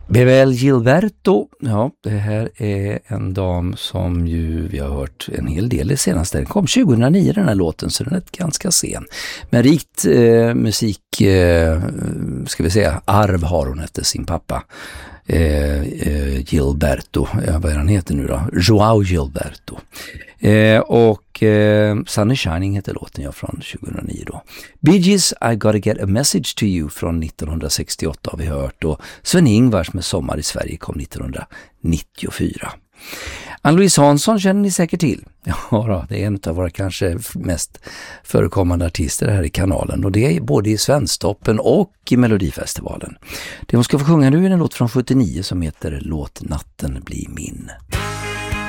Bebel Gilberto, ja, det här är en dam som ju vi har hört en hel del i senaste. Den kom 2009 den här låten, så den är ganska sen. Men rikt musik, ska vi säga, arv har hon efter sin pappa. Gilberto, vad är han heter nu då? Joao Gilberto. Sun is Shining heter låten från 2009 då. Bee Gees, I Gotta Get a Message to You från 1968 har vi hört, och Sven-Ingvars med Sommar i Sverige kom 1994. Ann-Louise Hansson känner ni säkert till. Ja då, det är en av våra kanske mest förekommande artister här i kanalen, och det är både i Svensktoppen och i Melodifestivalen. Det hon ska få sjunga nu är en låt från 79 som heter Låt natten bli min.